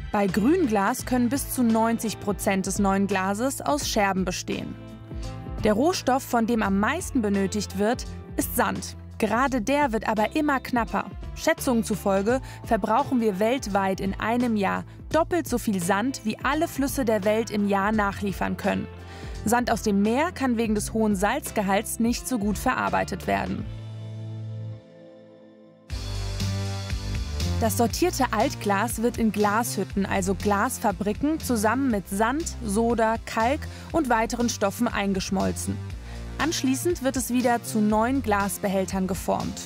Bei Grünglas können bis zu 90% des neuen Glases aus Scherben bestehen. Der Rohstoff, von dem am meisten benötigt wird, ist Sand. Gerade der wird aber immer knapper. Schätzungen zufolge verbrauchen wir weltweit in einem Jahr doppelt so viel Sand, wie alle Flüsse der Welt im Jahr nachliefern können. Sand aus dem Meer kann wegen des hohen Salzgehalts nicht so gut verarbeitet werden. Das sortierte Altglas wird in Glashütten, also Glasfabriken, zusammen mit Sand, Soda, Kalk und weiteren Stoffen eingeschmolzen. Anschließend wird es wieder zu neuen Glasbehältern geformt.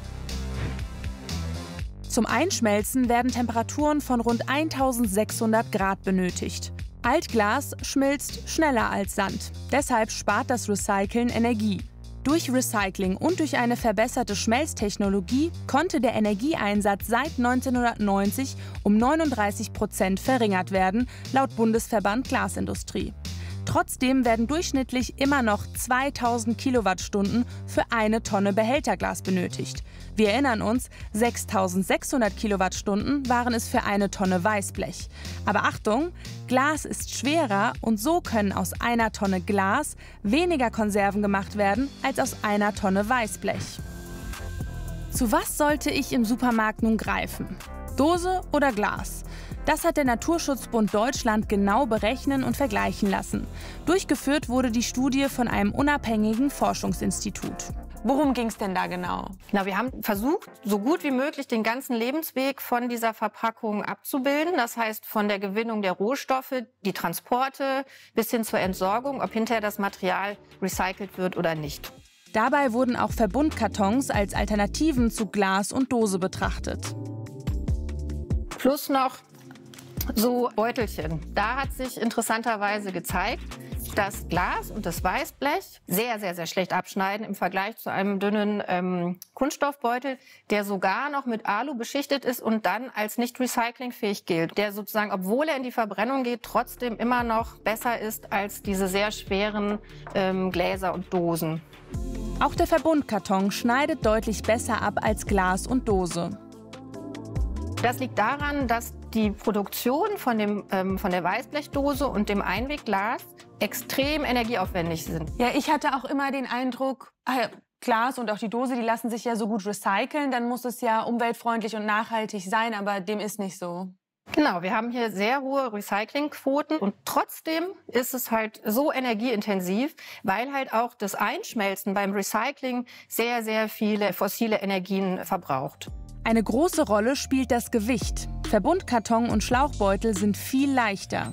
Zum Einschmelzen werden Temperaturen von rund 1600 Grad benötigt. Altglas schmilzt schneller als Sand. Deshalb spart das Recyceln Energie. Durch Recycling und durch eine verbesserte Schmelztechnologie konnte der Energieeinsatz seit 1990 um 39% verringert werden, laut Bundesverband Glasindustrie. Trotzdem werden durchschnittlich immer noch 2000 Kilowattstunden für eine Tonne Behälterglas benötigt. Wir erinnern uns, 6600 Kilowattstunden waren es für eine Tonne Weißblech. Aber Achtung, Glas ist schwerer und so können aus einer Tonne Glas weniger Konserven gemacht werden als aus einer Tonne Weißblech. Zu was sollte ich im Supermarkt nun greifen? Dose oder Glas? Das hat der Naturschutzbund Deutschland genau berechnen und vergleichen lassen. Durchgeführt wurde die Studie von einem unabhängigen Forschungsinstitut. Worum ging es denn da genau? Na, wir haben versucht, so gut wie möglich den ganzen Lebensweg von dieser Verpackung abzubilden. Das heißt, von der Gewinnung der Rohstoffe, die Transporte bis hin zur Entsorgung, ob hinterher das Material recycelt wird oder nicht. Dabei wurden auch Verbundkartons als Alternativen zu Glas und Dose betrachtet. Plus noch so Beutelchen. Da hat sich interessanterweise gezeigt, dass Glas und das Weißblech sehr, sehr, sehr schlecht abschneiden im Vergleich zu einem dünnen Kunststoffbeutel, der sogar noch mit Alu beschichtet ist und dann als nicht recyclingfähig gilt. Der sozusagen, obwohl er in die Verbrennung geht, trotzdem immer noch besser ist als diese sehr schweren Gläser und Dosen. Auch der Verbundkarton schneidet deutlich besser ab als Glas und Dose. Das liegt daran, dass die Produktion von der Weißblechdose und dem Einwegglas extrem energieaufwendig sind. Ja, ich hatte auch immer den Eindruck, Glas und auch die Dose, die lassen sich ja so gut recyceln, dann muss es ja umweltfreundlich und nachhaltig sein, aber dem ist nicht so. Genau, wir haben hier sehr hohe Recyclingquoten und trotzdem ist es halt so energieintensiv, weil halt auch das Einschmelzen beim Recycling sehr, sehr viele fossile Energien verbraucht. Eine große Rolle spielt das Gewicht. Verbundkarton und Schlauchbeutel sind viel leichter.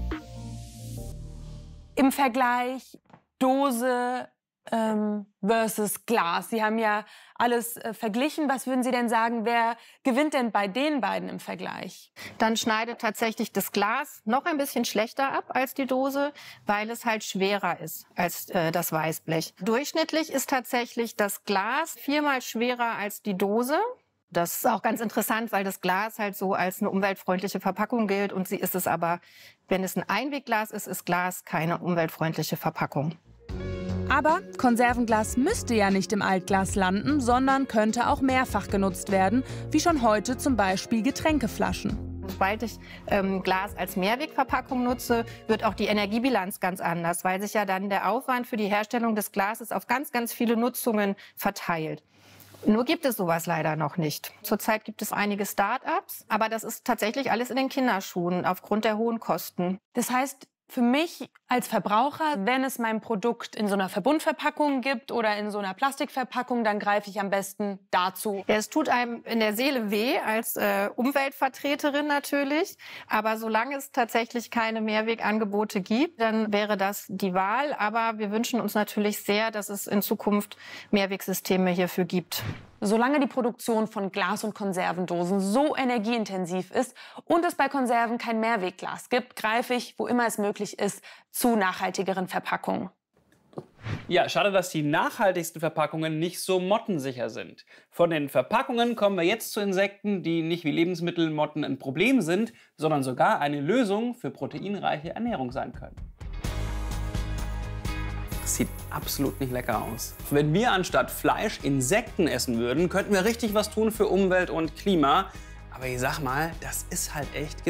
Im Vergleich Dose versus Glas. Sie haben ja alles verglichen. Was würden Sie denn sagen, wer gewinnt denn bei den beiden im Vergleich? Dann schneidet tatsächlich das Glas noch ein bisschen schlechter ab als die Dose, weil es halt schwerer ist als das Weißblech. Durchschnittlich ist tatsächlich das Glas 4-mal schwerer als die Dose. Das ist auch ganz interessant, weil das Glas halt so als eine umweltfreundliche Verpackung gilt und sie ist es aber, wenn es ein Einwegglas ist, ist Glas keine umweltfreundliche Verpackung. Aber Konservenglas müsste ja nicht im Altglas landen, sondern könnte auch mehrfach genutzt werden, wie schon heute zum Beispiel Getränkeflaschen. Sobald ich Glas als Mehrwegverpackung nutze, wird auch die Energiebilanz ganz anders, weil sich ja dann der Aufwand für die Herstellung des Glases auf ganz, ganz viele Nutzungen verteilt. Nur gibt es sowas leider noch nicht. Zurzeit gibt es einige Start-ups, aber das ist tatsächlich alles in den Kinderschuhen aufgrund der hohen Kosten. Das heißt, für mich als Verbraucher, wenn es mein Produkt in so einer Verbundverpackung gibt oder in so einer Plastikverpackung, dann greife ich am besten dazu. Ja, es tut einem in der Seele weh, als Umweltvertreterin natürlich. Aber solange es tatsächlich keine Mehrwegangebote gibt, dann wäre das die Wahl. Aber wir wünschen uns natürlich sehr, dass es in Zukunft Mehrwegsysteme hierfür gibt. Solange die Produktion von Glas- und Konservendosen so energieintensiv ist und es bei Konserven kein Mehrwegglas gibt, greife ich, wo immer es möglich ist, zu nachhaltigeren Verpackungen. Ja, schade, dass die nachhaltigsten Verpackungen nicht so mottensicher sind. Von den Verpackungen kommen wir jetzt zu Insekten, die nicht wie Lebensmittelmotten ein Problem sind, sondern sogar eine Lösung für proteinreiche Ernährung sein können. Das sieht absolut nicht lecker aus. Wenn wir anstatt Fleisch Insekten essen würden, könnten wir richtig was tun für Umwelt und Klima. Aber ich sag mal, das ist halt echt